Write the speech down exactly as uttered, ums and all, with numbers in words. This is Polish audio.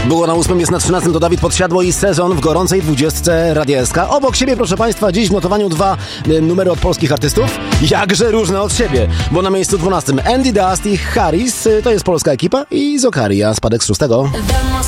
Było na ósmym, jest na trzynastym, to Dawid Podsiadło i Sezon w gorącej dwudziestce Radia S K. Obok siebie, proszę Państwa, dziś w notowaniu dwa y, numery od polskich artystów, jakże różne od siebie, bo na miejscu dwunastym Andy Dust i Harris, y, to jest polska ekipa, i Zokaria, spadek z szóstego.